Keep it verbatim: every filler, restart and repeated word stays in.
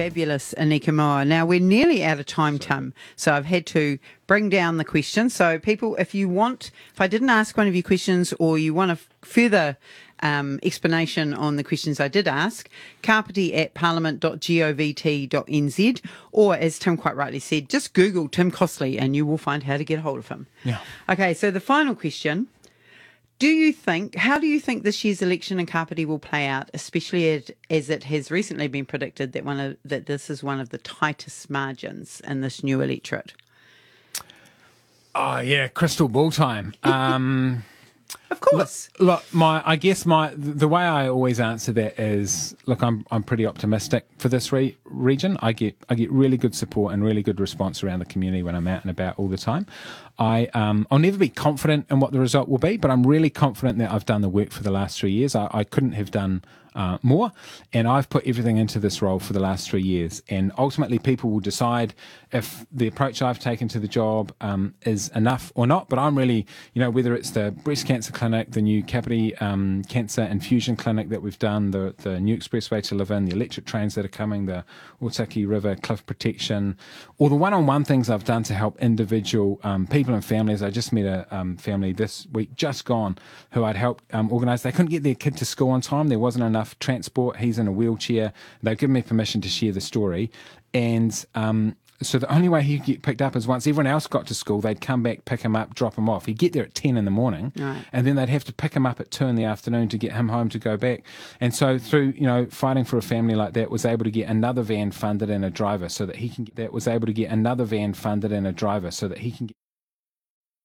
fabulous Anika Moa. Now, we're nearly out of time, Tim, so I've had to bring down the questions. So, people, if you want, if I didn't ask one of your questions or you want a further um, explanation on the questions I did ask, kapiti at parliament dot govt dot n z, or as Tim quite rightly said, just Google Tim Costley and you will find how to get hold of him. Yeah. Okay, so the final question. Do you think, how do you think this year's election in Kapiti will play out, especially as, as it has recently been predicted that one of, that this is one of the tightest margins in this new electorate? Oh, yeah, crystal ball time. Um, of course. Look, look, my, I guess my the way I always answer that is, look, I'm I'm pretty optimistic for this re- region. I get I get really good support and really good response around the community when I'm out and about all the time. I um I'll never be confident in what the result will be, but I'm really confident that I've done the work for the last three years. I, I couldn't have done uh, more, and I've put everything into this role for the last three years. And ultimately, people will decide if the approach I've taken to the job um, is enough or not. But I'm really, you know, whether it's the breast cancer clinic, the new Kapiti um, cancer infusion clinic that we've done, the the new expressway to live in, the electric trains that are coming, the Otaki River cliff protection, or the one-on-one things I've done to help individual um, people and families. I just met a um, family this week, just gone, who I'd helped um, organise. They couldn't get their kid to school on time. There wasn't enough transport. He's in a wheelchair. They've given me permission to share the story. And um, so the only way he'd get picked up is once everyone else got to school, they'd come back, pick him up, drop him off. He'd get there at ten in the morning, right. and then they'd have to pick him up at two in the afternoon to get him home to go back. And so through, you know, fighting for a family like that, was able to get another van funded and a driver so that he can, that was able to get another van funded and a driver so that he can get